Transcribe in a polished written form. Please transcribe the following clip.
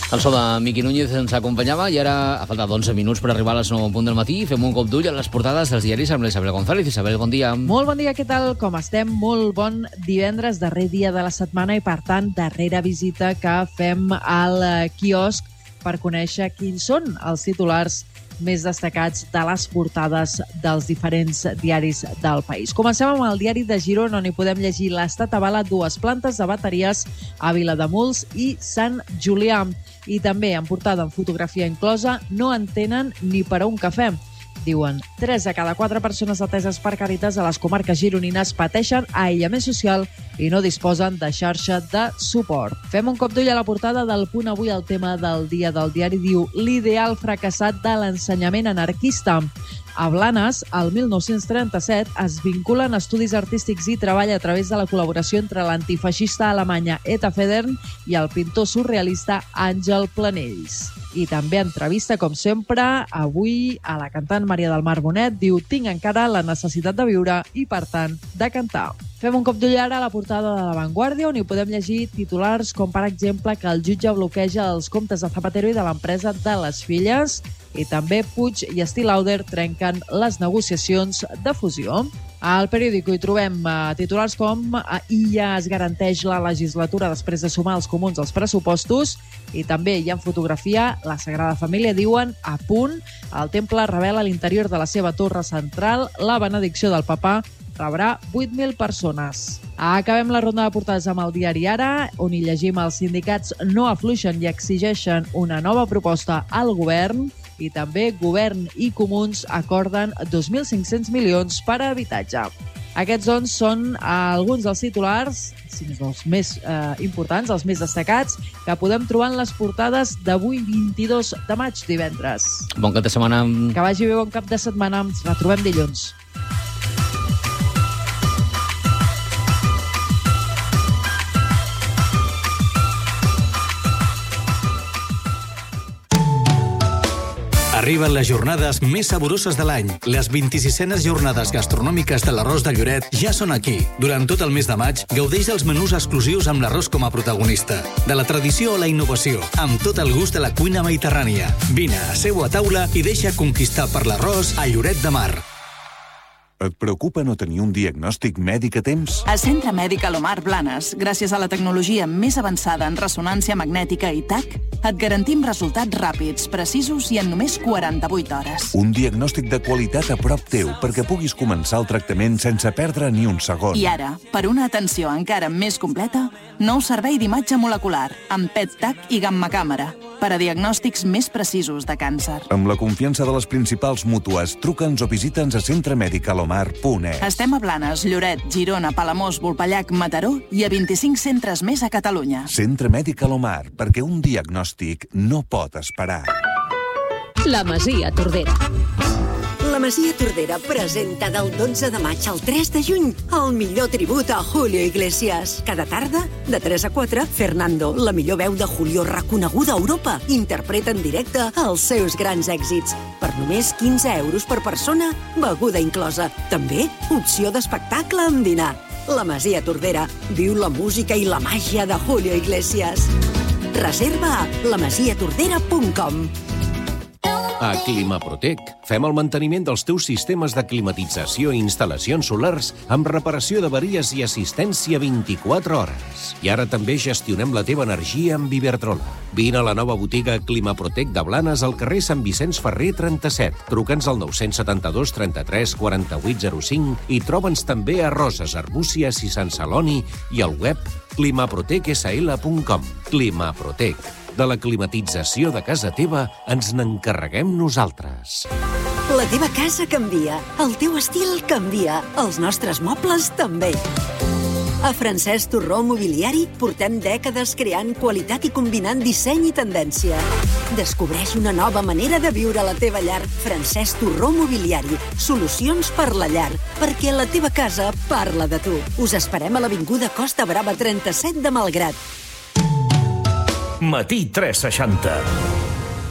El so de Miqui Núñez ens acompanyava i ara ha faltat 11 minuts per arribar a les 9 en punt del matí. Fem un cop d'ull a les portades dels diaris amb l'Isabel González. Isabel, bon dia. Molt bon dia, què tal? Com estem? Molt bon divendres, darrer dia de la setmana i, per tant, darrera visita que fem al quiosc per conèixer quins són els titulars més destacats de les portades dels diferents diaris del país. Comencem amb el diari de Girona, on hi podem llegir: l'Estat avala 2 plantes de bateries a Vilademuls i Sant Julià. I també, en portada amb fotografia inclosa, no en tenen ni per a un cafè. Diuen, 3 de cada 4 persones ateses per Càritas a les comarques gironines pateixen aïllament social i no disposen de xarxa de suport. Fem un cop d'ull a la portada del Punt Avui. El tema del dia del diari diu: l'ideal fracassat de l'ensenyament anarquista. A Blanes, el 1937, es vinculen estudis artístics i treball a través de la col·laboració entre l'antifeixista alemanya Eta Federn i el pintor surrealista Àngel Planells. I també entrevista, com sempre, avui a la cantant Maria del Mar Bonet. Diu, tinc encara la necessitat de viure i, per tant, de cantar. Fem un cop d'ull ara a la portada de La Vanguardia, on hi podem llegir titulars com, per exemple, que el jutge bloqueja els comptes de Zapatero i de l'empresa de les filles, i també Puig i Stilauder trenquen les negociacions de fusió. Al periòdico hi trobem titulars com Illa es garanteix la legislatura després de sumar els comuns als pressupostos, i també hi ha fotografia la Sagrada Família, diuen, a punt. El temple revela l'interior de la seva torre central. La benedicció del papà rebrà 8.000 persones. Acabem la ronda de portades amb el diari Ara, on hi llegim: els sindicats no afluixen i exigeixen una nova proposta al govern. I també Govern i Comuns acorden 2.500 milions per a habitatge. Aquests, doncs, són alguns dels titulars, els més importants, els més destacats, que podem trobar en les portades d'avui, 22 de maig, divendres. Bon cap de setmana. Que vagi bé, bon cap de setmana. Ens retrobem dilluns. Arriben les jornades més saboroses de l'any. Les 26enes jornades gastronòmiques de l'Arròs de Lloret ja són aquí. Durant tot el mes de maig, gaudeix dels menús exclusius amb l'arròs com a protagonista. De la tradició a la innovació, amb tot el gust de la cuina mediterrània. Vine, seu a taula i deixa conquistar per l'arròs a Lloret de Mar. Et preocupa no tenir un diagnòstic mèdic a temps? A Centre Mèdic Alomar Blanes, gràcies a la tecnologia més avançada en ressonància magnètica i TAC, et garantim resultats ràpids, precisos i en només 48 hores. Un diagnòstic de qualitat a prop teu perquè puguis començar el tractament sense perdre ni un segon. I ara, per una atenció encara més completa, nou servei d'imatge molecular, amb PET-TAC i gamma-càmera, per a diagnòstics més precisos de càncer. Amb la confiança de les principals mútues, truca'ns o visita'ns a centremedical.omar.es. Estem a Blanes, Lloret, Girona, Palamós, Volpellac, Mataró i a 25 centres més a Catalunya. Centre Mèdic Alomar, perquè un diagnòstic no pot esperar. La Masia Tordera. La Masia Tordera presenta del 12 de maig al 3 de juny el millor tribut a Julio Iglesias. Cada tarda, de 3 a 4, Fernando, la millor veu de Julio reconeguda a Europa, interpreta en directe els seus grans èxits. Per només 15 euros per persona, beguda inclosa. També opció d'espectacle amb dinar. La Masia Tordera viu la música i la màgia de Julio Iglesias. Reserva a lamasiatordera.com. A Climaprotec fem el manteniment dels teus sistemes de climatització i instal·lacions solars amb reparació d'averies i assistència 24 hores. I ara també gestionem la teva energia amb Iberdrola. Vine a la nova botiga Climaprotec de Blanes al carrer Sant Vicenç Ferrer 37. Truca'ns al 972 33 48 05 i troba'ns també a Roses, Arbúcies i Sant Celoni i al web climaprotecsl.com. Climaprotec. De la climatització de casa teva ens n'encarreguem nosaltres. La teva casa canvia, el teu estil canvia, els nostres mobles també. A Francesc Torró Mobiliari portem dècades creant qualitat i combinant disseny i tendència. Descobreix una nova manera de viure a la teva llar. Francesc Torró Mobiliari. Solucions per la llar, perquè la teva casa parla de tu. Us esperem a l'avinguda Costa Brava 37 de Malgrat. Matí 360.